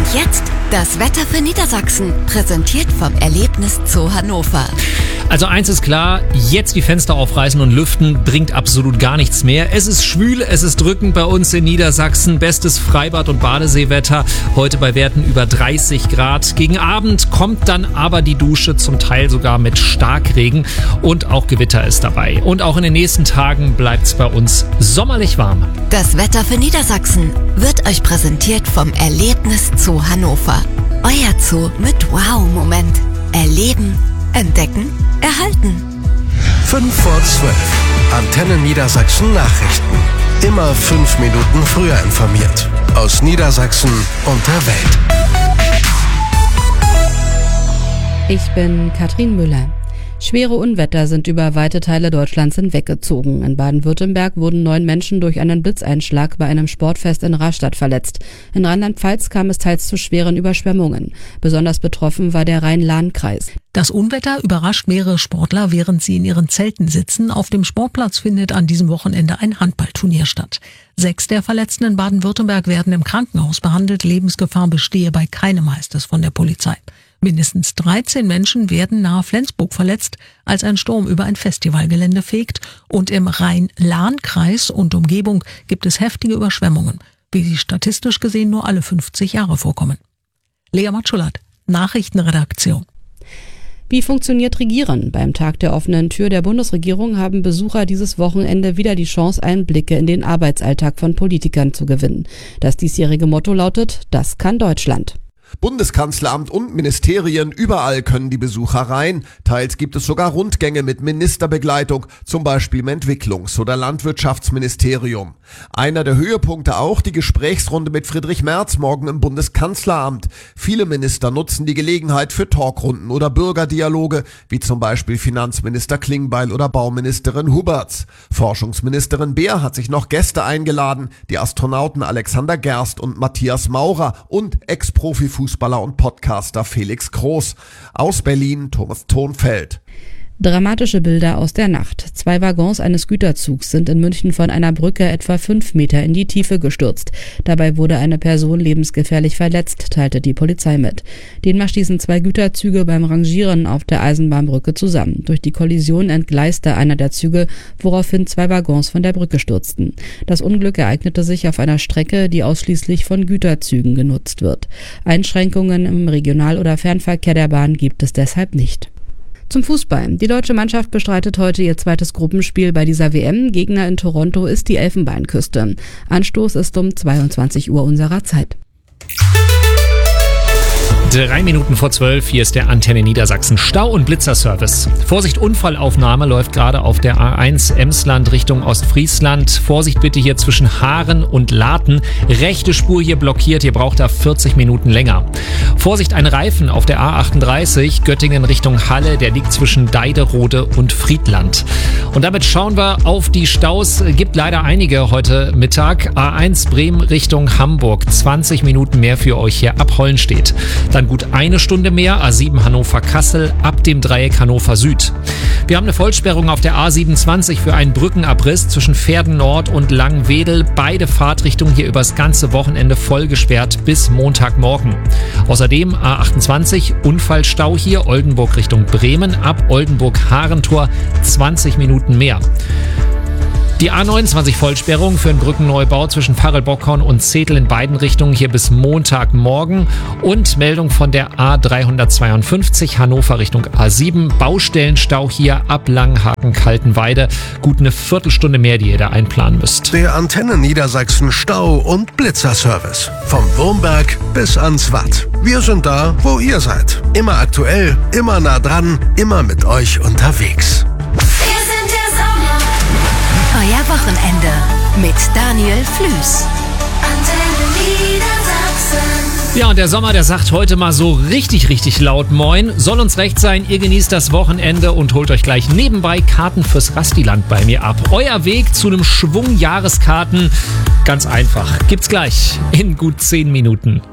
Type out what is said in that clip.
jetzt das Wetter für Niedersachsen, präsentiert vom Erlebnis Zoo Hannover. Also eins ist klar, jetzt die Fenster aufreißen und lüften bringt absolut gar nichts mehr. Es ist schwül, es ist drückend bei uns in Niedersachsen. Bestes Freibad- und Badeseewetter. Heute bei Werten über 30 Grad. Gegen Abend kommt dann aber die Dusche, zum Teil sogar mit Starkregen. Und auch Gewitter ist dabei. Und auch in den nächsten Tagen bleibt es bei uns sommerlich warm. Das Wetter für Niedersachsen wird euch präsentiert vom Erlebnis Zoo Hannover. Euer Zoo mit Wow-Moment. Erleben, entdecken, erhalten. 5 vor 12. Antenne Niedersachsen Nachrichten. Immer 5 Minuten früher informiert. Aus Niedersachsen und der Welt. Ich bin Katrin Müller. Schwere Unwetter sind über weite Teile Deutschlands hinweggezogen. In Baden-Württemberg wurden 9 Menschen durch einen Blitzeinschlag bei einem Sportfest in Rastatt verletzt. In Rheinland-Pfalz kam es teils zu schweren Überschwemmungen. Besonders betroffen war der Rhein-Lahn-Kreis. Das Unwetter überrascht mehrere Sportler, während sie in ihren Zelten sitzen. Auf dem Sportplatz findet an diesem Wochenende ein Handballturnier statt. 6 der Verletzten in Baden-Württemberg werden im Krankenhaus behandelt. Lebensgefahr bestehe bei keinem, heißt es von der Polizei. Mindestens 13 Menschen werden nahe Flensburg verletzt, als ein Sturm über ein Festivalgelände fegt. Und im Rhein-Lahn-Kreis und Umgebung gibt es heftige Überschwemmungen, wie sie statistisch gesehen nur alle 50 Jahre vorkommen. Lea Matschulat, Nachrichtenredaktion. Wie funktioniert Regieren? Beim Tag der offenen Tür der Bundesregierung haben Besucher dieses Wochenende wieder die Chance, Einblicke in den Arbeitsalltag von Politikern zu gewinnen. Das diesjährige Motto lautet: Das kann Deutschland. Bundeskanzleramt und Ministerien, überall können die Besucher rein. Teils gibt es sogar Rundgänge mit Ministerbegleitung, zum Beispiel im Entwicklungs- oder Landwirtschaftsministerium. Einer der Höhepunkte auch die Gesprächsrunde mit Friedrich Merz morgen im Bundeskanzleramt. Viele Minister nutzen die Gelegenheit für Talkrunden oder Bürgerdialoge, wie zum Beispiel Finanzminister Klingbeil oder Bauministerin Huberts. Forschungsministerin Beer hat sich noch Gäste eingeladen, die Astronauten Alexander Gerst und Matthias Maurer und Ex-Profi-Fußballer und Podcaster Felix Groß. Aus Berlin Thomas Thonfeld. Dramatische Bilder aus der Nacht. 2 Waggons eines Güterzugs sind in München von einer Brücke etwa 5 Meter in die Tiefe gestürzt. Dabei wurde eine Person lebensgefährlich verletzt, teilte die Polizei mit. Demnach stießen 2 Güterzüge beim Rangieren auf der Eisenbahnbrücke zusammen. Durch die Kollision entgleiste einer der Züge, woraufhin 2 Waggons von der Brücke stürzten. Das Unglück ereignete sich auf einer Strecke, die ausschließlich von Güterzügen genutzt wird. Einschränkungen im Regional- oder Fernverkehr der Bahn gibt es deshalb nicht. Zum Fußball. Die deutsche Mannschaft bestreitet heute ihr zweites Gruppenspiel bei dieser WM. Gegner in Toronto ist die Elfenbeinküste. Anstoß ist um 22 Uhr unserer Zeit. 3 Minuten vor 12, hier ist der Antenne Niedersachsen Stau- und Blitzerservice. Vorsicht, Unfallaufnahme läuft gerade auf der A1 Emsland Richtung Ostfriesland. Vorsicht bitte hier zwischen Haaren und Laten. Rechte Spur hier blockiert, ihr braucht da 40 Minuten länger. Vorsicht, ein Reifen auf der A38 Göttingen Richtung Halle, der liegt zwischen Deiderode und Friedland. Und damit schauen wir auf die Staus. Gibt leider einige heute Mittag. A1 Bremen Richtung Hamburg, 20 Minuten mehr für euch hier ab Hollenstedt. Dann gut 1 Stunde mehr, A7 Hannover-Kassel ab dem Dreieck Hannover Süd. Wir haben eine Vollsperrung auf der A27 für einen Brückenabriss zwischen Verden Nord und Langwedel. Beide Fahrtrichtungen hier übers ganze Wochenende voll gesperrt bis Montagmorgen. Außerdem A28 Unfallstau hier Oldenburg Richtung Bremen ab Oldenburg-Harentor 20 Minuten mehr. Die A29 Vollsperrung für einen Brückenneubau zwischen Pfarrel-Bockhorn und Zetel in beiden Richtungen hier bis Montagmorgen. Und Meldung von der A352 Hannover Richtung A7. Baustellenstau hier ab Langhaken-Kaltenweide. Gut eine Viertelstunde mehr, die ihr da einplanen müsst. Der Antenne Niedersachsen Stau- und Blitzerservice. Vom Wurmberg bis ans Watt. Wir sind da, wo ihr seid. Immer aktuell, immer nah dran, immer mit euch unterwegs. Euer Wochenende mit Daniel Flüß. Antenne Niedersachsen. Ja, und der Sommer, der sagt heute mal so richtig laut Moin. Soll uns recht sein, ihr genießt das Wochenende und holt euch gleich nebenbei Karten fürs Rastiland bei mir ab. Euer Weg zu einem Schwung Jahreskarten, ganz einfach. Gibt's gleich in gut 10 Minuten.